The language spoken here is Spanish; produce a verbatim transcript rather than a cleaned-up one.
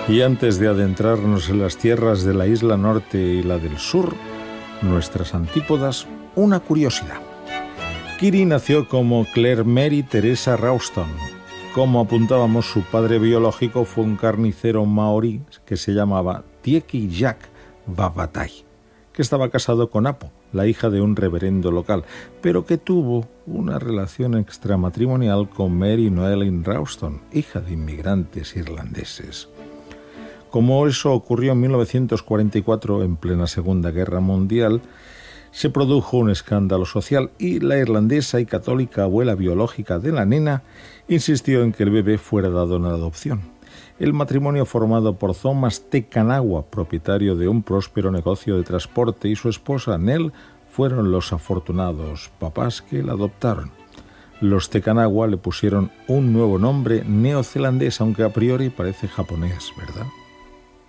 Y antes de adentrarnos en las tierras de la isla norte y la del sur, nuestras antípodas, una curiosidad. Kitty nació como Claire Mary Teresa Ralston. Como apuntábamos, su padre biológico fue un carnicero maorí que se llamaba Tieki Jack Babatai, que estaba casado con Apo, la hija de un reverendo local, pero que tuvo una relación extramatrimonial con Mary Noelline Ralston, hija de inmigrantes irlandeses. Como eso ocurrió en mil novecientos cuarenta y cuatro, en plena Segunda Guerra Mundial, se produjo un escándalo social y la irlandesa y católica abuela biológica de la nena insistió en que el bebé fuera dado en adopción. El matrimonio formado por Thomas T. Kanawha, propietario de un próspero negocio de transporte, y su esposa Nell fueron los afortunados papás que la adoptaron. Los T. Kanawha le pusieron un nuevo nombre neozelandés, aunque a priori parece japonés, ¿verdad?